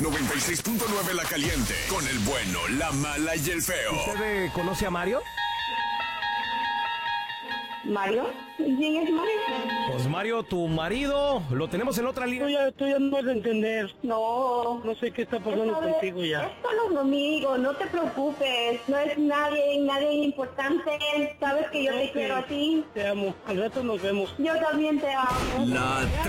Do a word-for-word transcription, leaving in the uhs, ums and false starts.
noventa y seis punto nueve La Caliente, con el bueno, la mala y el feo. ¿Usted eh, conoce a Mario? ¿Mario? ¿Quién es Mario? Pues Mario, tu marido, lo tenemos en otra Tú línea. ya, tú ya no vas a entender. No. No sé qué está pasando Esto de- contigo ya. Es solo un amigo, no te preocupes. No es nadie, nadie importante. Sabes que yo te Ok. quiero a ti. Te amo. Al rato nos vemos. Yo también te amo. La